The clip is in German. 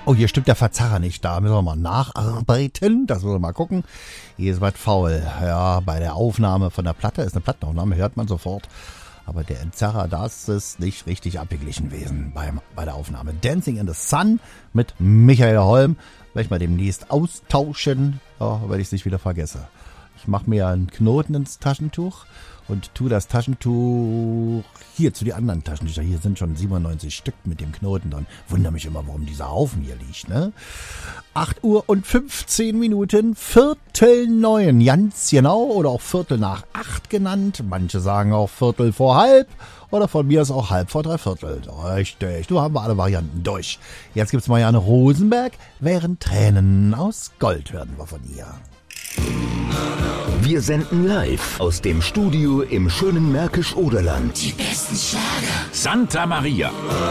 Oh, hier stimmt der Verzerrer nicht. Da müssen wir mal nacharbeiten. Das müssen wir mal gucken. Hier ist was faul. Ja, bei der Aufnahme von der Platte ist eine Plattenaufnahme, hört man sofort. Aber der Entzerrer, das ist nicht richtig abgeglichen gewesen bei der Aufnahme. Dancing in the Sun mit Michael Holm. Werde ich mal demnächst austauschen, ja, wenn ich es nicht wieder vergesse. Ich mache mir einen Knoten ins Taschentuch und tue das Taschentuch hier zu den anderen Taschentücher. Hier sind schon 97 Stück mit dem Knoten dran. Wundere mich immer, warum dieser Haufen hier liegt, ne? 8 Uhr und 15 Minuten, 7:45, ganz genau, oder auch 7:45 genannt. Manche sagen auch 7:45 oder von mir ist auch 2:45. Richtig, du haben wir alle Varianten durch. Jetzt gibt's Marianne Rosenberg, während Tränen aus Gold werden wir von ihr. Wir senden live aus dem Studio im schönen Märkisch-Oderland. Die besten Schlager. Santa Maria.